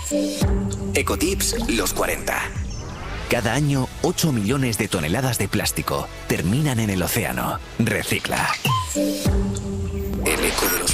Ecotips los 40. Cada año, 8 millones de toneladas de plástico terminan en el océano. Recicla. El eco de los